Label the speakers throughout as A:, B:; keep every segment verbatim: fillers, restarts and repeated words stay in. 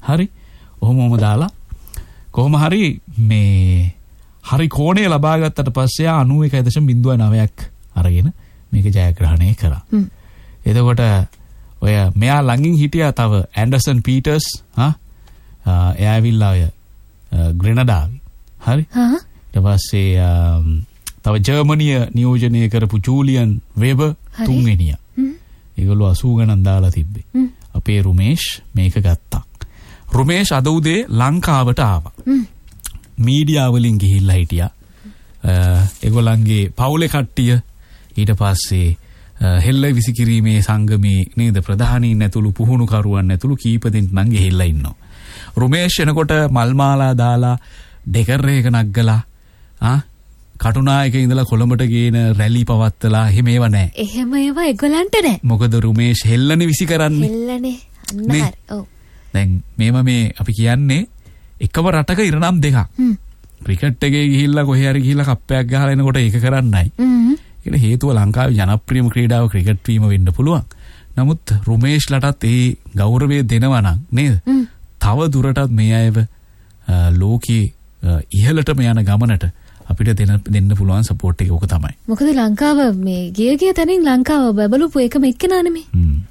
A: හරි. ඔහොම ඔහොම දාලා කොහොම හරි මේ හරි කෝණය ලබා ගත්තට පස්සේ අනූ එකයි දශම බිංදුව නවයක් අරගෙන මේක ජයග්‍රහණය කරා. එතකොට ඔය මෙයා ළඟින් හිටියා තව ඇන්ඩර්සන් පීටර්ස් හා එයා ඇවිල්ලා ඔය ග්‍රෙනඩාවි. හරි. ඊට පස්සේ තව ජර්මනිය නියෝජනය කරපු ජූලියන් වෙබර් තුන්වෙනියා. ඒගොල්ලෝ අසූ ගණන් දාලා තිබ්බේ. අපේ රුමේෂ් මේක ගත්තා. රුමේෂ් අද උදේ ලංකාවට ආවා. මීඩියා වලින් ගිහිල්ලා හිටියා. ඒගොල්ලන්ගේ පවුලේ කට්ටිය ඊට පස්සේ හෙල්ල විසිකිරීමේ සංගමේ නේද ප්‍රධානීන් ඇතුළු පුහුණු කරුවන් ඇතුළු කීප දෙනෙක් නම් ගිහිල්ලා ඉන්නවා. රුමේෂ් එනකොට මල් මාලා දාලා ඩෙකර් එක නග්ගලා ආ කටුනායක ඉඳලා කොළඹට ගේන රැලි පවත්තලා එහෙම ඒවා නැහැ. එහෙම ඒවා ඒගොල්ලන්ට නැහැ. මොකද රුමේෂ් හෙල්ලනේ විසි කරන්නේ. හෙල්ලනේ. අන්න හරි. ඔව්. දැන් මේව මේ අපි කියන්නේ එකම රටක ඉරණම් දෙකක්. ක්‍රිකට් එකේ ගිහිල්ලා කොහේ හරි ගිහිල්ලා කප්පයක් ගහලා එනකොට ඒක කරන්නයි. ඒකට හේතුව ලංකාවේ ජනප්‍රියම ක්‍රීඩාව ක්‍රිකට් වීම වෙන්න පුළුවන්. නමුත් රුමේෂ්ලටත් ඒ ගෞරවය දෙනවා නම් නේද? තව දුරටත් මේ අයව ලෝකේ ඉහළටම යන ගමනට අපිට දෙන්න දෙන්න පුළුවන් සපෝට් එක ඕක තමයි. මොකද ලංකාව මේ ගිය ගිය තැනින් ලංකාව බබලුපු එකම එක්කෙනා නෙමෙයි.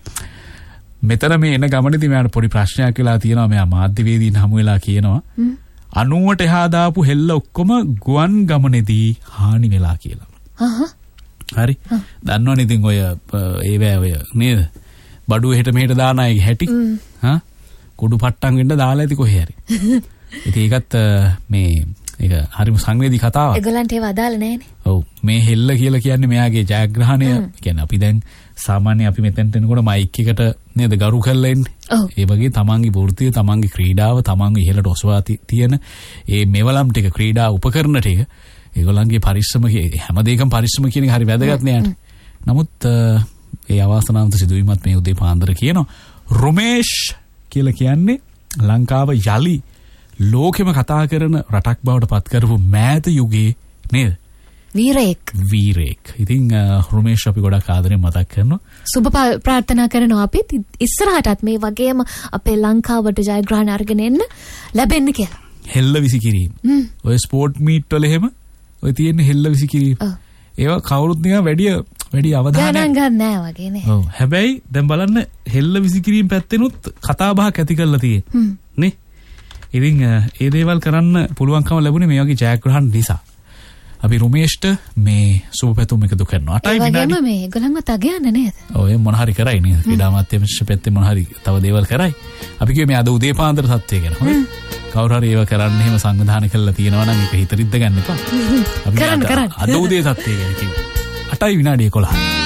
A: මෙතන මේ එන ගමනේදී මට පොඩි ප්‍රශ්නයක් වෙලා තියෙනවා. මෙයා මාධ්‍යවේදීන් හමු වෙලා කියනවා අනූවට එහා දාපු හෙල්ල ඔක්කොම ගුවන් ගමනේදී හානි වෙලා කියලා. හහ. හරි. දන්නවනේ ඉතින් ඔය ඒවැ ඔය නේද? බඩුව හෙට මෙහෙට දාන අය හැටි. හා කුඩු පට්ටම් වෙන්න දාලා ඇති කොහේ හරි. ඉතින් ඒකත් මේ ඒක හරිම සංවේදී කතාවක්. ඒගොල්ලන්ට ඒව අදාළ නැහැනේ. ඔව් මේ හෙල්ල කියලා කියන්නේ මෙයාගේ ජයග්‍රහණය කියන්නේ අපි දැන් සාමාන්‍ය අපි මෙතෙන්ට එනකොට මයික් එකට නේද ගරු කරලා එන්නේ. ඒ වගේ තමන්ගේ වෘත්තිය තමන්ගේ ක්‍රීඩාව තමන්ගේ ඉහළට ඔසවා තියෙන ඒ මෙවලම් ටික ක්‍රීඩා උපකරණ ටික ඒගොල්ලන්ගේ පරිශ්‍රම හැම දෙයකම පරිශ්‍රම කියන එක හරි වැදගත් නෑට. නමුත් ඒ අවාසනාවන්ත සිදුවීමත් මේ උදේ පාන්දර කියනවා රුමේෂ් කියලා කියන්නේ ලංකාව යලි ලෝකෙම කතා කරන රටක් බවට පත් කරපු මෑත යුගයේ නේද? වීරයෙක්. වීරයෙක්. ඉතින් රුමේෂ් අපි ගොඩක් ආදරෙන් මතක් කරනවා. සුබ ප්‍රාර්ථනා කරනවා අපිත් ඉස්සරහටත් මේ වගේම අපේ ලංකාවට ජයග්‍රහණ අරගෙන එන්න ලැබෙන්න කියලා. හෙල්ල විසිකිරීම. ඔය ස්පෝර්ට් මීට් වල එහෙම ඔය තියෙන හෙල්ල විසිකිරීම. ඒවා කවුරුත් නිකන් වැඩි වැඩි අවධානයක් ගණන් ගන්න නෑ වගේ නේ. ඔව්. හැබැයි දැන් බලන්න හෙල්ල විසිකිරීම පැත්තෙනුත් කතා බහක් ඇති කරලා තියෙන්නේ. නේ? ඉතින් ඒ දේවල් කරන්න පුළුවන්කම ලැබුණේ මේ වගේ ජයග්‍රහණ නිසා. අපි රුමේෂ්ට මේ සුබ පැතුම් එකතු කරනවා. අටයි විනාඩි. ඒ වගේම මේ ඒගොල්ලන්ව තගයන්නේ නේද? ඔව් ඒ මොන හරි කරයි නේද? ක්‍රීඩා මාධ්‍යමේෂ පැත්තේ මොන හරි තව දේවල් කරයි. අපි කිව්වේ මේ අද උදේ පාන්දර තත්ත්වය ගැන. හොඳයි. කවුරු හරි ඒව කරන්න එහෙම සංවිධානය කරලා තියෙනවා නම් ඒක හිතරිද්ද ගන්න එපා. අපි කරන්න කරන්න. අද උදේ තත්ත්වය ගැන කිව්වා. අටයි විනාඩි එකොළහයි.